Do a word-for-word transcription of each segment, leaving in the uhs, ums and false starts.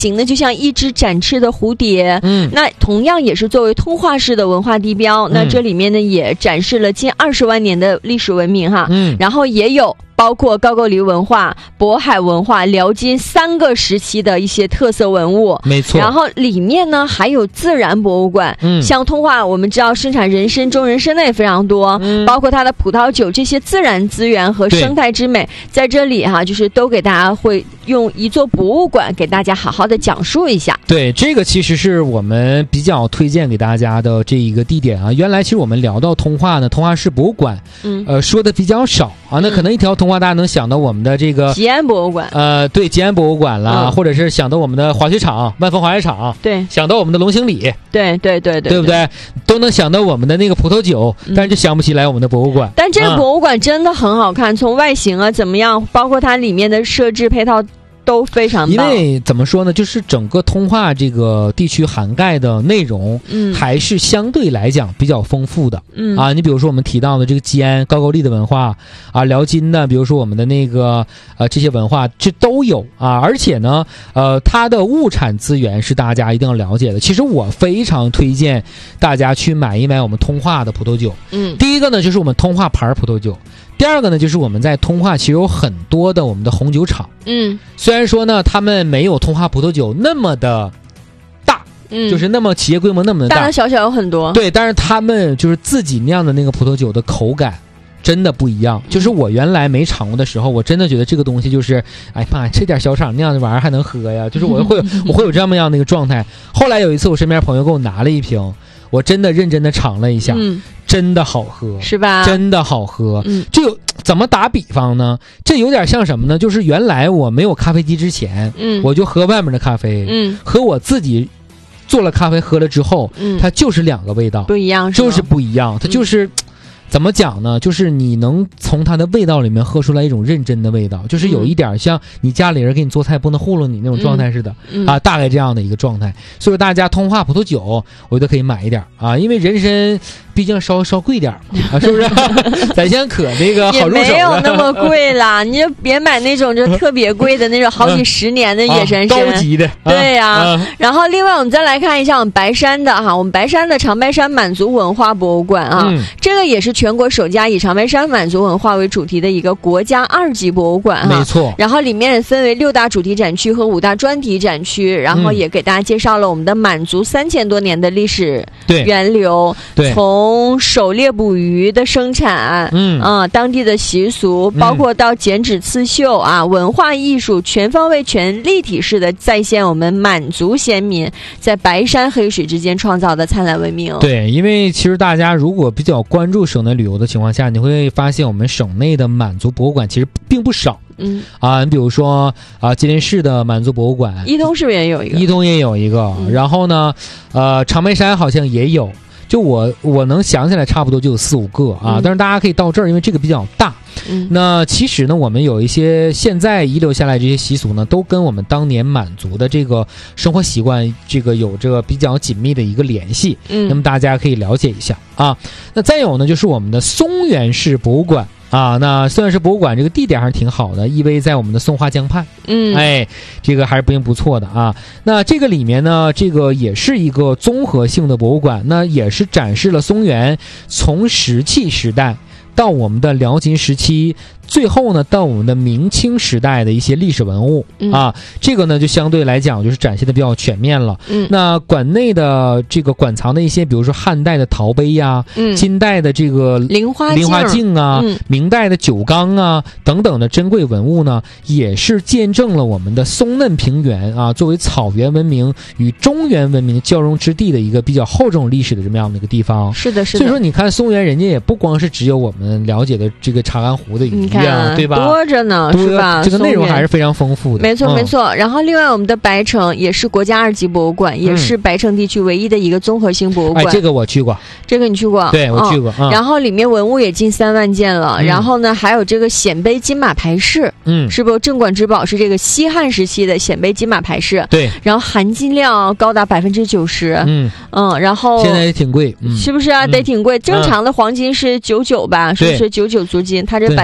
形呢就像一只展翅的蝴蝶， 嗯， 那同样也是作为通化市的文化地标，嗯、那这里面呢也展示了近二十万年的历史文明哈， 嗯， 然后也有包括高句丽文化、渤海文化、辽金三个时期的一些特色文物， 没错。 然后里面呢还有自然博物馆， 嗯， 像通化我们知道生产人参、中人参的也非常多，嗯，包括它的葡萄酒这些自然资源和生态之美，在这里哈、啊，就是都给大家会用一座博物馆给大家好好的讲述一下。 对，这个其实是我们比较推荐给大家的这一个地点啊。原来其实我们聊到通化呢，通化市博物馆，嗯，呃，说的比较少啊。那可能一条通化大家能想到我们的这个吉安博物馆， 呃，对，吉安博物馆啦，嗯、或者是想到我们的滑雪场，万丰滑雪场， 对， 想到我们的龙兴里， 对对对对， 对不对？都能想到我们的那个葡萄酒，嗯、但是就想不起来我们的博物馆。 但这个博物馆真的很好看，嗯、从外形啊怎么样，包括它里面的设置配套。都非常棒， 因为怎么说呢，就是整个通化这个地区涵盖的内容，嗯，还是相对来讲比较丰富的，嗯啊，你比如说我们提到的这个吉安、高句丽的文化啊，辽金的，比如说我们的那个呃这些文化，这都有啊，而且呢，呃，它的物产资源是大家一定要了解的。其实我非常推荐大家去买一买我们通化的葡萄酒，嗯，第一个呢就是我们通化牌葡萄酒。第二个呢，就是我们在通化其实有很多的我们的红酒厂，嗯，虽然说呢，他们没有通化葡萄酒那么的大，嗯，就是那么企业规模那么的大， 大大小小有很多， 对，但是他们就是自己酿的那个葡萄酒的口感真的不一样。就是我原来没尝过的时候，我真的觉得这个东西就是，哎妈，这点小厂酿的玩意儿还能喝呀？就是我会我会有这么样的一个状态。后来有一次，我身边朋友给我拿了一瓶。我真的认真的尝了一下，嗯，真的好喝， 是吧？ 真的好喝，嗯，就有怎么打比方呢？这有点像什么呢？就是原来我没有咖啡机之前，嗯，我就喝外面的咖啡，嗯，和我自己做了咖啡喝了之后，嗯，它就是两个味道， 不一样， 就是不一样，它就是。嗯怎么讲呢？就是你能从它的味道里面喝出来一种认真的味道，就是有一点像你家里人给你做菜不能糊弄你那种状态似的、嗯嗯、啊，大概这样的一个状态。所以大家通化葡萄酒，我觉得可以买一点啊，因为人参毕竟稍稍贵点啊，是不是？咱先可那个好入手的， 也没有那么贵啦，你就别买那种就特别贵的那种好几十年的野山参， 啊、高级的。 对呀、啊啊。然后另外我们再来看一下我们白山的哈，我们白山的长白山满族文化博物馆啊，嗯、这个也是全国首家以长白山满族文化为主题的一个国家二级博物馆哈。 没错。 然后里面分为六大主题展区和五大专题展区，然后也给大家介绍了我们的满族三千多年的历史源流， 对， 从狩猎捕鱼的生产，嗯啊、呃，当地的习俗，包括到剪纸刺绣啊，嗯、文化艺术全方位、全立体式的再现我们满族先民在白山黑水之间创造的灿烂文明。 对，因为其实大家如果比较关注省内旅游的情况下，你会发现我们省内的满族博物馆其实并不少。嗯啊，你比如说啊，吉林市的满族博物馆， 伊通是不是也有一个？ 伊通也有一个，嗯、然后呢，呃，长白山好像也有。就我我能想起来差不多就有四五个啊、嗯，但是大家可以到这儿，因为这个比较大。嗯，那其实呢，我们有一些现在遗留下来这些习俗呢，都跟我们当年满族的这个生活习惯这个有着比较紧密的一个联系。嗯，那么大家可以了解一下啊。那再有呢，就是我们的松原市博物馆。啊，那松原市博物馆这个地点还是挺好的，依偎在我们的松花江畔。嗯，哎，这个还是不不错的啊。那这个里面呢，这个也是一个综合性的博物馆，那也是展示了松原从石器时代到我们的辽金时期，最后呢到我们的明清时代的一些历史文物、嗯、啊，这个呢就相对来讲就是展现的比较全面了。嗯，那馆内的这个馆藏的一些，比如说汉代的陶杯呀、嗯，金代的这个菱花菱花镜啊、嗯，明代的酒缸啊等等的珍贵文物呢，也是见证了我们的松嫩平原啊作为草原文明与中原文明交融之地的一个比较厚重历史的这么样的一个地方。 是的，是的。 所以说你看松原，人家也不光是只有我们了解的这个长安湖的鱼啊，对吧？ 多着呢，是吧？ 这个内容还是非常丰富的。 没错，嗯、没错。然后另外我们的白城也是国家二级博物馆，嗯、也是白城地区唯一的一个综合性博物馆。 哎，这个我去过， 这个你去过？ 对，我去过。嗯、 然后里面文物也近三万件了。嗯、然后呢，还有这个鲜卑金马牌饰，嗯，是不是镇馆之宝？是这个西汉时期的鲜卑金马牌饰。对。然后含金量高达百分之九十。嗯嗯，然后现在也挺贵，嗯、 是不是啊？得挺贵。正常的黄金是九九吧？是不是九九足金？它这百分之九十。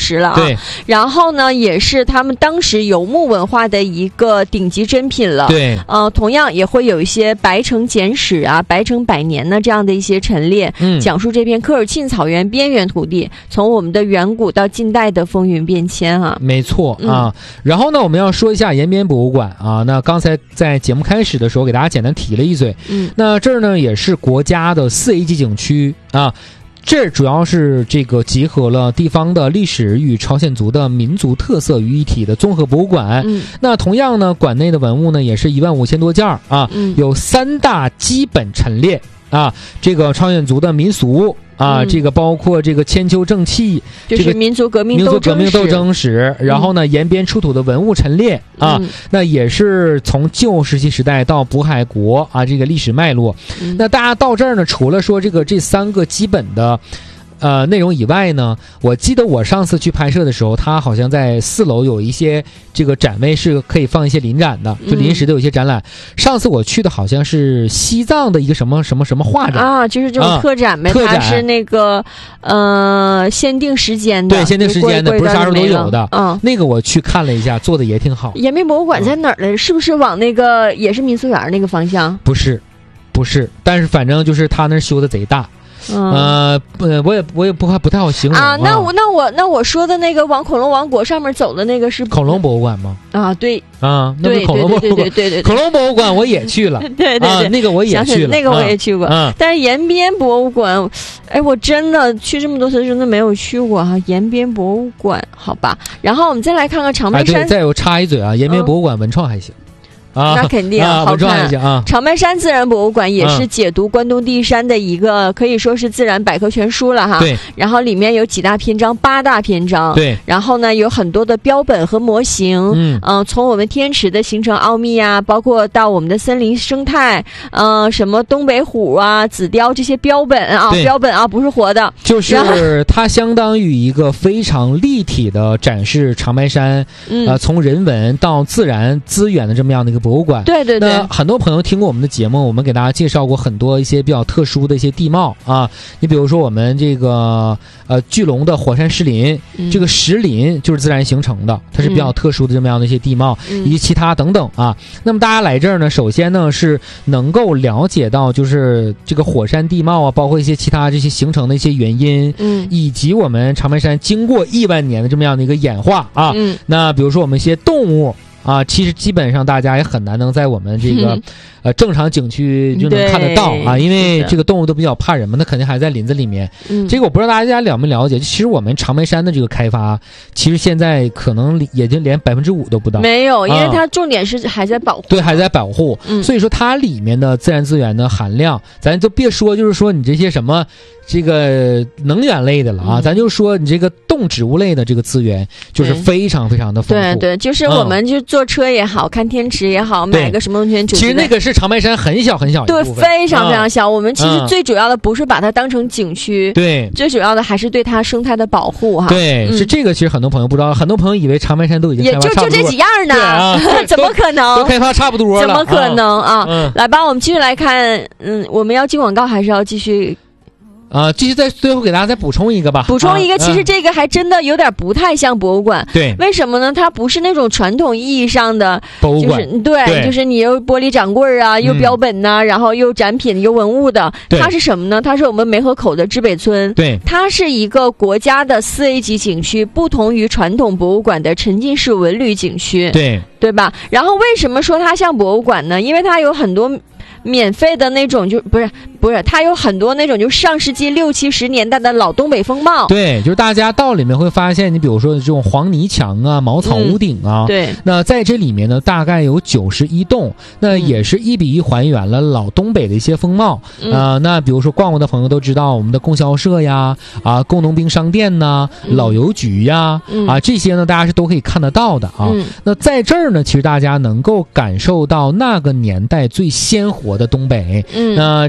石了啊。 对。 然后呢，也是他们当时游牧文化的一个顶级珍品了。 对。 呃，同样也会有一些白城简史啊、白城百年呢这样的一些陈列，嗯，讲述这片科尔沁草原边缘土地从我们的远古到近代的风云变迁啊。 没错啊。嗯、然后呢，我们要说一下延边博物馆啊。那刚才在节目开始的时候给大家简单提了一嘴，嗯，那这儿呢也是国家的四 A 级景区啊。这主要是这个结合了地方的历史与朝鲜族的民族特色于一体的综合博物馆。嗯，那同样呢，馆内的文物呢也是一万五千多件啊，嗯、有三大基本陈列啊，这个朝鲜族的民俗。啊、嗯，这个包括这个千秋正气， 就是民族革命斗争史，民族革命斗争史，然后呢，延边出土的文物陈列啊、嗯，那也是从旧石器时代到渤海国啊这个历史脉络。嗯、那大家到这儿呢，除了说这个这三个基本的。呃，内容以外呢，我记得我上次去拍摄的时候，它好像在四楼有一些这个展位是可以放一些临展的，就临时的有一些展览。嗯、上次我去的好像是西藏的一个什么什么什么画展啊，就是这种特展呗，啊、特展它是那个呃限定时间的， 对，限定时间的，不是啥时候都有的。嗯，那个我去看了一下，做的也挺好。 延边博物馆在哪儿来？嗯、是不是往那个也是民俗园那个方向？ 不是，不是，但是反正就是他那修的贼大。嗯、呃，不，我也我也不不太好形容啊。 那我那我那我说的那个往恐龙王国上面走的那个是恐龙博物馆吗？ 啊，对啊，那是恐龙博物馆， 对对对对对， 恐龙博物馆我也去了， 对对对， 啊，那个我也去了， 那个我也去过。嗯，但是延边博物馆，哎，我真的去这么多次，真的没有去过哈。延边博物馆，好吧。然后我们再来看看长白山。 哎，对，再有插一嘴啊，延边博物馆文创还行。 啊，那肯定啊， 好看啊！ 长白山自然博物馆也是解读关东第一山的一个，可以说是自然百科全书了哈。 对。 然后里面有几大篇章，八大篇章。 对。 然后呢，有很多的标本和模型。嗯。嗯、呃，从我们天池的形成奥秘啊，包括到我们的森林生态，嗯、呃，什么东北虎啊、紫貂这些标本啊，标本啊，不是活的。 就是它相当于一个非常立体的展示长白山，嗯、呃，从人文到自然资源的这么样的一个博物馆。 对对对。 那很多朋友听过我们的节目，我们给大家介绍过很多一些比较特殊的一些地貌啊。你比如说我们这个呃巨龙的火山石林，嗯、这个石林就是自然形成的，它是比较特殊的这么样的一些地貌，嗯、以及其他等等啊。那么大家来这儿呢，首先呢是能够了解到就是这个火山地貌啊，包括一些其他这些形成的一些原因，嗯，以及我们长白山经过亿万年的这么样的一个演化啊。嗯，那比如说我们一些动物。啊，其实基本上大家也很难能在我们这个、嗯、呃正常景区就能看得到啊，因为这个动物都比较怕人嘛，那肯定还在林子里面。嗯，这个我不知道大家了没了解，其实我们长白山的这个开发，其实现在可能也就连百分之五都不到。 没有，因为它重点是还在保护。 啊、对，还在保护。嗯，所以说它里面的自然资源的含量，咱就别说就是说你这些什么。这个能源类的了啊、嗯，咱就说你这个动植物类的这个资源就是非常非常的丰富。 对对，就是我们就坐车也好、嗯、看天池也好，买个什么温泉酒。 其实那个是长白山很小很小一部分， 对，非常非常小、嗯。我们其实最主要的不是把它当成景区，对、嗯，最主要的还是对它生态的保护哈。 对，嗯、是这个。其实很多朋友不知道，很多朋友以为长白山都已经开发差不多， 也就就这几样呢， 啊、 怎么可能？ 都开发差不多了， 怎么可能啊？啊嗯、 来吧，我们继续来看，嗯，我们要进广告还是要继续？ 啊，继续在最后给大家再补充一个吧。 补充一个、啊，其实这个还真的有点不太像博物馆。 对， 为什么呢？它不是那种传统意义上的博物馆， 就是对，对就是你又玻璃掌柜啊，又标本呐、啊嗯，然后又展品又文物的。它是什么呢？它是我们梅河口的知北村。 对， 它是一个国家的四 A 级景区，不同于传统博物馆的沉浸式文旅景区。 对， 对吧？然后为什么说它像博物馆呢？因为它有很多。免费的那种就不是不是，它有很多那种就上世纪六七十年代的老东北风貌。 对，就是大家到里面会发现，你比如说这种黄泥墙啊、茅草屋顶啊， 嗯、对。 那在这里面呢，大概有九十一栋，那也是一比一还原了老东北的一些风貌。嗯、呃，那比如说逛过的朋友都知道，我们的供销社呀、啊工农兵商店呐、嗯、老邮局呀、嗯、啊这些呢，大家是都可以看得到的啊。嗯、那在这儿呢，其实大家能够感受到那个年代最鲜活的东北。嗯，那这里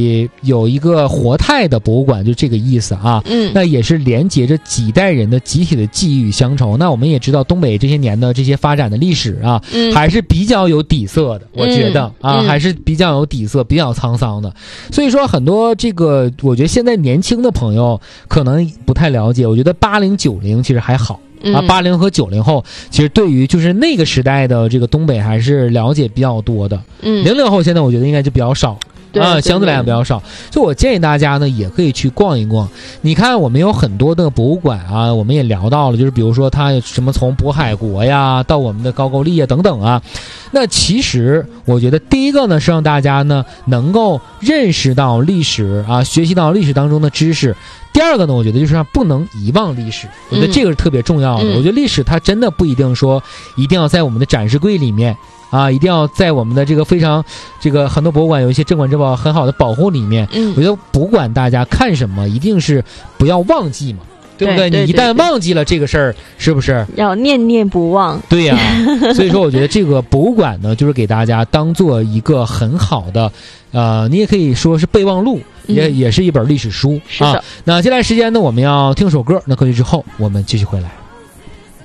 里有一个活态的博物馆，就这个意思啊。 嗯， 那也是连接着几代人的集体的记忆与乡愁。那我们也知道东北这些年的这些发展的历史啊，嗯、还是比较有底色的，我觉得、嗯、啊、嗯，还是比较有底色，比较沧桑的。所以说很多这个，我觉得现在年轻的朋友可能不太了解。我觉得八零九零其实还好。啊，八零和九零后其实对于就是那个时代的这个东北还是了解比较多的。嗯，零零后现在我觉得应该就比较少。啊，相对来讲比较少，所以我建议大家呢也可以去逛一逛。你看，我们有很多的博物馆啊，我们也聊到了，就是比如说它什么从渤海国呀到我们的高句丽啊等等啊。那其实我觉得第一个呢是让大家呢能够认识到历史啊，学习到历史当中的知识。第二个呢，我觉得就是让不能遗忘历史，我觉得这个是特别重要的。嗯、我觉得历史它真的不一定说一定要在我们的展示柜里面。啊，一定要在我们的这个非常这个很多博物馆有一些镇馆之宝很好的保护里面。嗯，我觉得不管大家看什么，一定是不要忘记嘛，对不对？ 对对对对， 你一旦忘记了这个事儿，是不是要念念不忘？ 对呀、啊，所以说我觉得这个博物馆呢，就是给大家当做一个很好的，呃，你也可以说是备忘录，也、嗯、也是一本历史书啊。那接下来时间呢，我们要听首歌，那歌曲之后我们继续回来。